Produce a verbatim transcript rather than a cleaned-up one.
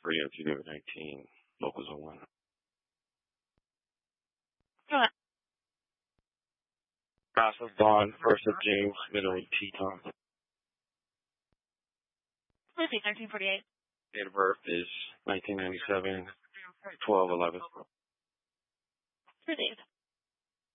three oh two nineteen, locals oh one. Alright. Casa Bond, first of James, middle of Teton. Lucy, nineteen forty-eight. Date of birth is nineteen ninety-seven, twelve eleven. Proceed.